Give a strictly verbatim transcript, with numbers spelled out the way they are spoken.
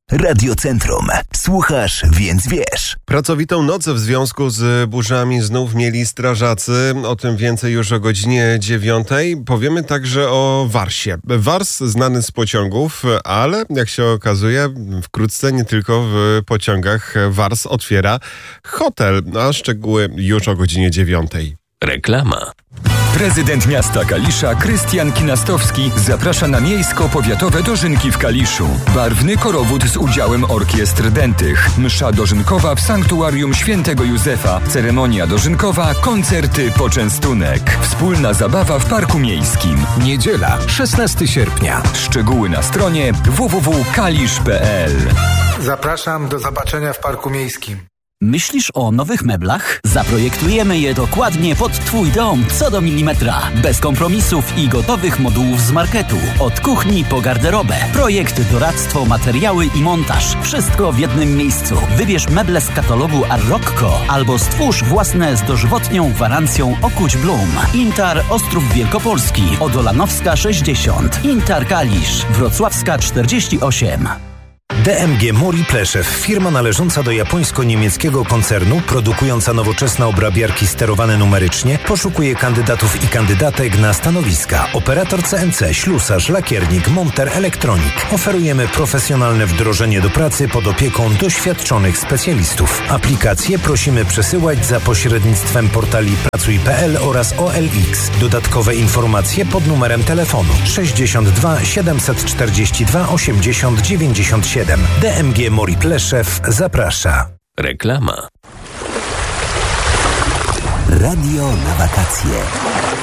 Radiocentrum. Słuchasz, więc wiesz. Pracowitą noc w związku z burzami znów mieli strażacy. O tym więcej już o godzinie dziewiątej. Powiemy także o Warsie. Wars znany z pociągów, ale jak się okazuje, wkrótce nie tylko w pociągach Wars otwiera hotel. A szczegóły już o godzinie dziewiątej. Reklama. Prezydent miasta Kalisza Krystian Kinastowski zaprasza na miejsko-powiatowe dożynki w Kaliszu. Barwny korowód z udziałem orkiestr dętych. Msza dożynkowa w sanktuarium Świętego Józefa. Ceremonia dożynkowa, koncerty, poczęstunek. Wspólna zabawa w parku miejskim. Niedziela, szesnastego sierpnia. Szczegóły na stronie w w w kropka kalisz kropka p l. Zapraszam do zobaczenia w parku miejskim. Myślisz o nowych meblach? Zaprojektujemy je dokładnie pod Twój dom, co do milimetra. Bez kompromisów i gotowych modułów z marketu. Od kuchni po garderobę. Projekt, doradztwo, materiały i montaż. Wszystko w jednym miejscu. Wybierz meble z katalogu Arrocco albo stwórz własne z dożywotnią gwarancją Okuć Blum. Intar Ostrów Wielkopolski. Odolanowska sześćdziesiąt. Intar Kalisz. Wrocławska czterdzieści osiem. D M G Mori Pleszew, firma należąca do japońsko-niemieckiego koncernu, produkująca nowoczesne obrabiarki sterowane numerycznie, poszukuje kandydatów i kandydatek na stanowiska operator C N C, ślusarz, lakiernik, monter, elektronik. Oferujemy profesjonalne wdrożenie do pracy pod opieką doświadczonych specjalistów. Aplikacje prosimy przesyłać za pośrednictwem portali pracuj kropka p l oraz O L X. Dodatkowe informacje pod numerem telefonu sześćdziesiąt dwa siedemset czterdzieści dwa osiemdziesiąt dziewięćdziesiąt siedem. D M G Mori Pleszew zaprasza. Reklama. Radio na wakacje.